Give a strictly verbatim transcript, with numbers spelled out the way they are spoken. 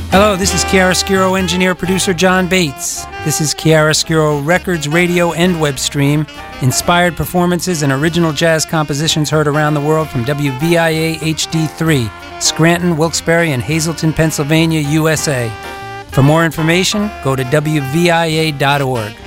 Hello, this is Chiaroscuro engineer producer John Bates. This is Chiaroscuro Records, radio, and web stream. Inspired performances and original jazz compositions heard around the world from W V I A H D three, Scranton, Wilkes-Barre, and Hazleton, Pennsylvania, U S A. For more information, go to W V I A dot org.